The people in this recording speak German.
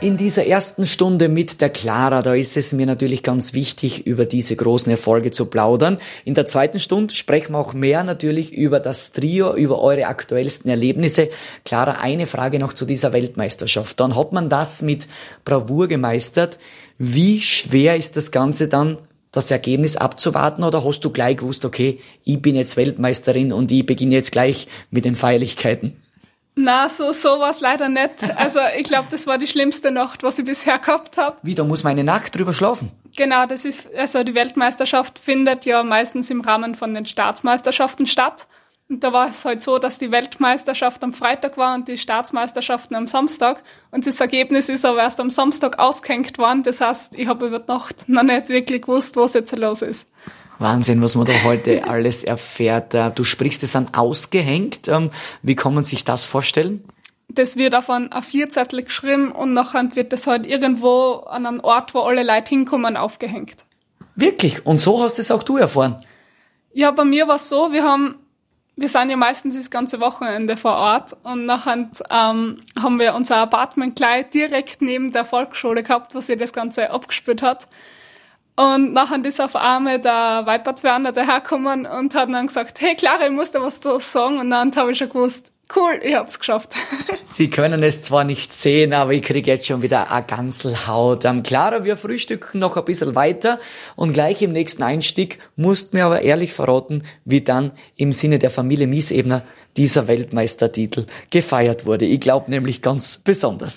In dieser ersten Stunde mit der Clara, da ist es mir natürlich ganz wichtig, über diese großen Erfolge zu plaudern. In der zweiten Stunde sprechen wir auch mehr natürlich über das Trio, über eure aktuellsten Erlebnisse. Clara, eine Frage noch zu dieser Weltmeisterschaft. Dann hat man das mit Bravour gemeistert. Wie schwer ist das Ganze dann, das Ergebnis abzuwarten, oder hast du gleich gewusst, okay, ich bin jetzt Weltmeisterin und ich beginne jetzt gleich mit den Feierlichkeiten? Na, so war es leider nicht. Also ich glaube, das war die schlimmste Nacht, was ich bisher gehabt habe. Wie, da muss man eine Nacht drüber schlafen? Genau, die Weltmeisterschaft findet ja meistens im Rahmen von den Staatsmeisterschaften statt. Und da war es halt so, dass die Weltmeisterschaft am Freitag war und die Staatsmeisterschaften am Samstag. Und das Ergebnis ist aber erst am Samstag ausgehängt worden. Das heißt, ich habe über die Nacht noch nicht wirklich gewusst, was jetzt los ist. Wahnsinn, was man da heute alles erfährt. Du sprichst es an ausgehängt. Wie kann man sich das vorstellen? Das wird auf ein A4-Zettel geschrieben und nachher wird das halt irgendwo an einem Ort, wo alle Leute hinkommen, aufgehängt. Wirklich? Und so hast es auch du erfahren? Ja, bei mir war es so, wir sind ja meistens das ganze Wochenende vor Ort und nachher haben wir unser Apartment gleich direkt neben der Volksschule gehabt, wo sich das Ganze abgespielt hat. Und nachher ist auf einmal der Weipertwerner dahergekommen und hat dann gesagt, hey Clara, ich muss dir was sagen. Und dann habe ich schon gewusst, cool, ich hab's geschafft. Sie können es zwar nicht sehen, aber ich kriege jetzt schon wieder eine Ganselhaut. Clara, wir frühstücken noch ein bisschen weiter und gleich im nächsten Einstieg musst mir aber ehrlich verraten, wie dann im Sinne der Familie Miesebner dieser Weltmeistertitel gefeiert wurde. Ich glaube nämlich ganz besonders.